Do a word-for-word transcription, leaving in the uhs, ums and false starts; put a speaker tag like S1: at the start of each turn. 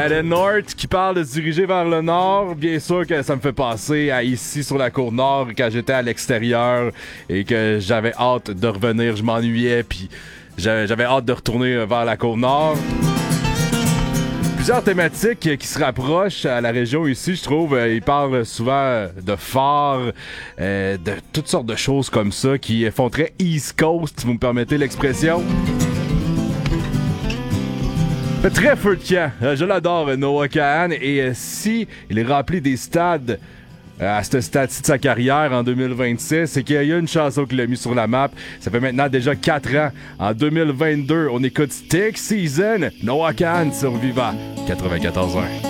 S1: Chalet North qui parle de se diriger vers le nord. Bien sûr que ça me fait penser à ici sur la cour nord quand j'étais à l'extérieur et que j'avais hâte de revenir. Je m'ennuyais puis j'avais, j'avais hâte de retourner vers la cour nord. Plusieurs thématiques qui se rapprochent à la région ici, je trouve. Ils parlent souvent de phares, euh, de toutes sortes de choses comme ça qui font très East Coast, si vous me permettez l'expression. Fait très feu de camp. Je l'adore, Noah Kahan. Et euh, si il est rempli des stades euh, à ce stade-ci de sa carrière en deux mille vingt-six, c'est qu'il y a une chanson qu'il a mis sur la map. Ça fait maintenant déjà quatre ans. En deux mmille vingt-deux, on écoute Stick Season. Noah Kahan sur Viva quatre-vingt-quatorze ans.